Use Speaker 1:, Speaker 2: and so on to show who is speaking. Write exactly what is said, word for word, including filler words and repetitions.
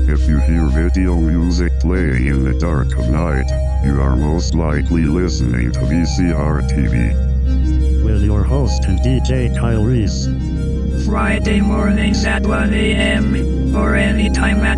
Speaker 1: If you hear video music playing in the dark of night, you are most likely listening to V C R T V.
Speaker 2: With your host and D J Kyle Reese.
Speaker 3: Friday mornings at one a.m. or anytime at